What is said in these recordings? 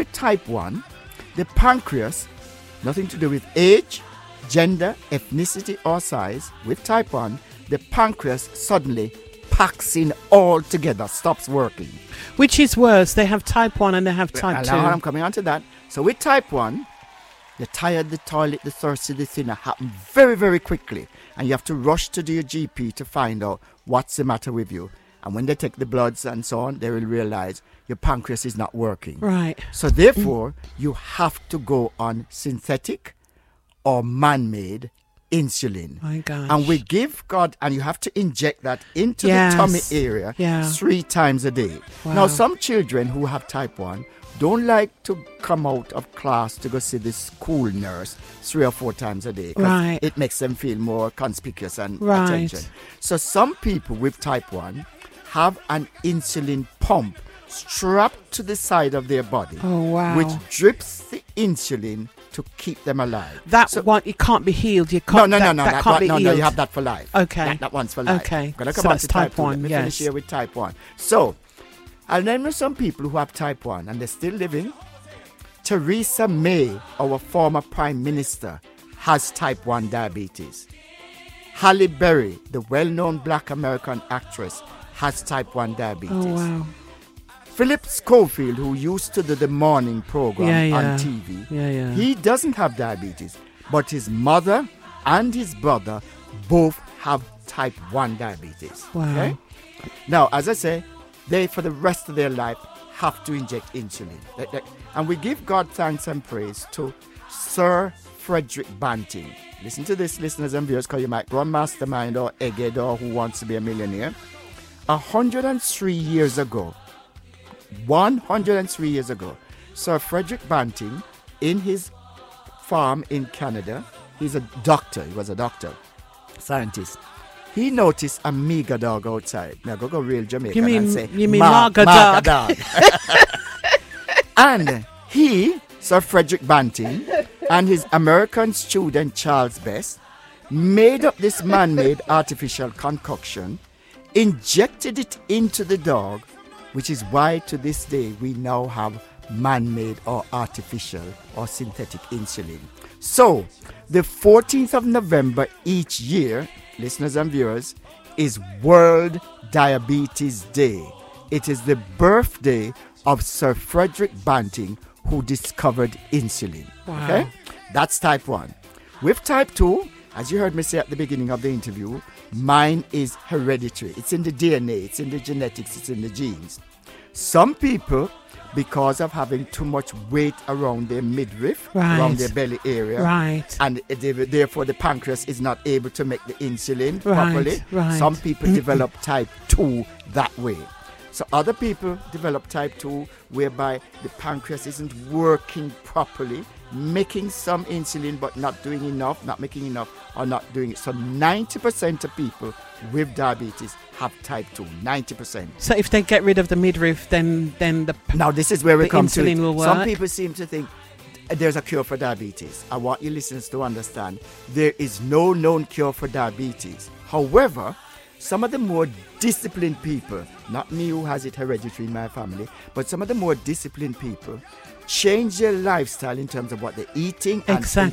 with type 1, the pancreas, nothing to do with age, gender, ethnicity, or size. With type 1, the pancreas suddenly packs in all together, stops working. Which is worse? They have type 1 and they have type 2. I'm coming on to that. So with type 1, the tired, the toilet, the thirsty, the thinner happen very, very quickly. And you have to rush to your GP to find out what's the matter with you. And when they take the bloods and so on, they will realize your pancreas is not working. Right. So therefore, you have to go on synthetic or man-made insulin. My gosh. And we give God, and you have to inject that into the tummy area 3 times a day. Wow. Now, some children who have type 1 don't like to come out of class to go see this school nurse 3 or 4 times a day. Right. It makes them feel more conspicuous and Right. attention. So some people with type 1 have an insulin pump strapped to the side of their body, Oh, wow. which drips the insulin to keep them alive. That one, it can't be healed. You can't. No, That can't be healed. you have that for life. Okay. That one's for life. Okay. Gonna come So on that's to type type 2. 1, Let me yes. finish here with type 1. So, I'll name some people who have type 1 and they're still living. Theresa May, our former Prime Minister, has type 1 diabetes. Halle Berry, the well-known black American actress, has type 1 diabetes. Oh, wow. Philip Schofield, who used to do the morning program on TV, he doesn't have diabetes, but his mother and his brother both have type 1 diabetes. Wow. Okay? Now, as I say, they, for the rest of their life, have to inject insulin. And we give God thanks and praise to Sir Frederick Banting. Listen to this, listeners and viewers, because you might run Mastermind or Egghead or Who Wants to Be a Millionaire. 103 years ago, Sir Frederick Banting, in his farm in Canada, he was a doctor, scientist. He noticed a meager dog outside. Now go real Jamaican and say, you mean Marga dog. And he, Sir Frederick Banting, and his American student Charles Best, made up this man-made artificial concoction, injected it into the dog, which is why to this day we now have man-made or artificial or synthetic insulin. So, the 14th of November each year, listeners and viewers, is World Diabetes Day. It is the birthday of Sir Frederick Banting, who discovered insulin. Wow. Okay? That's type 1. With type 2, as you heard me say at the beginning of the interview, mine is hereditary. It's in the DNA, it's in the genetics, it's in the genes. Some people, because of having too much weight around their midriff, around their belly area, and therefore the pancreas is not able to make the insulin properly, some people develop type 2 that way. So other people develop type 2 whereby the pancreas isn't working properly, making some insulin but not doing enough, not making enough, or not doing it. So 90% of people with diabetes have type 2, 90%. So if they get rid of the midriff, then the now this is where we come to insulin it. will work. Some people seem to think there's a cure for diabetes. I want you listeners to understand there is no known cure for diabetes. However, some of the more disciplined people, not me who has it hereditary in my family, but some of the more disciplined people change their lifestyle in terms of what they're eating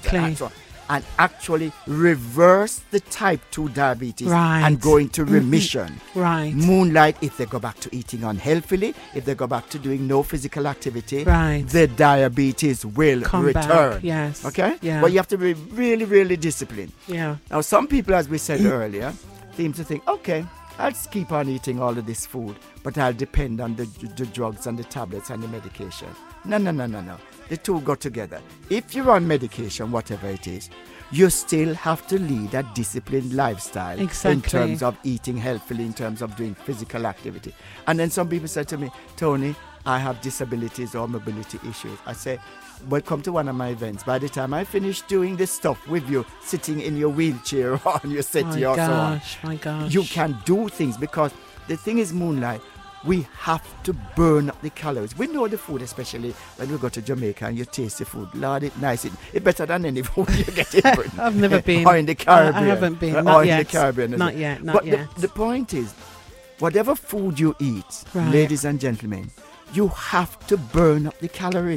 and actually reverse the type 2 diabetes and go into remission. Moonlight, if they go back to eating unhealthily, if they go back to doing no physical activity, the diabetes will return. Back. Yes. Okay? Yeah. But you have to be really, really disciplined. Yeah. Now, some people, as we said earlier, seem to think, okay, I'll just keep on eating all of this food, but I'll depend on the drugs and the tablets and the medication. No. The two go together. If you're on medication, whatever it is, you still have to lead a disciplined lifestyle in terms of eating healthily, in terms of doing physical activity. And then some people say to me, Tony, I have disabilities or mobility issues. I say, well, come to one of my events. By the time I finish doing this stuff with you, sitting in your wheelchair or on your settee or so on, my gosh. you can do things, because the thing is, Moonlight, we have to burn up the calories. We know the food, especially when we go to Jamaica and you taste the food. Lord, it's nice. It's better than any food you get in Britain. I've never been. Or in the Caribbean. I haven't been. Or in the Caribbean. Not yet. But the point is, whatever food you eat, ladies and gentlemen, you have to burn up the calories.